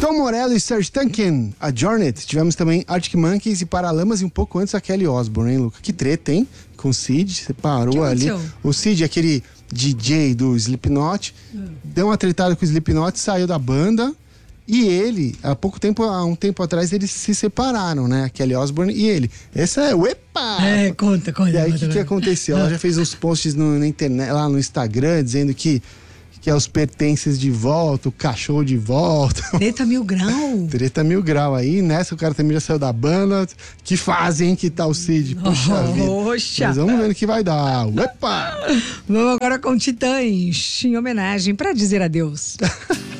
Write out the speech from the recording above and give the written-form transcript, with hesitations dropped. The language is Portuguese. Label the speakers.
Speaker 1: Tom Morello e Serj Tankian, a Journey. Tivemos também Arctic Monkeys e Paralamas e um pouco antes a Kelly Osbourne, hein, Luca? Que treta, hein? Com o Sid, separou ali. O Sid, aquele DJ do Slipknot, deu uma tretada com o Slipknot, saiu da banda. E ele, há um tempo atrás, eles se separaram, né? A Kelly Osbourne e ele. Essa é o epa!
Speaker 2: Conta.
Speaker 1: E aí, o que aconteceu? Ela já fez uns posts na internet, lá no Instagram, dizendo que é os pertences de volta, o cachorro de volta.
Speaker 2: Treta mil grau.
Speaker 1: Treta mil grau aí. Nessa, o cara também já saiu da banda. Que fase, hein, que tá o Cid? Puxa vida. Mas vamos ver no que vai dar. Epa!
Speaker 2: Vamos agora com Titãs, em homenagem, pra dizer adeus.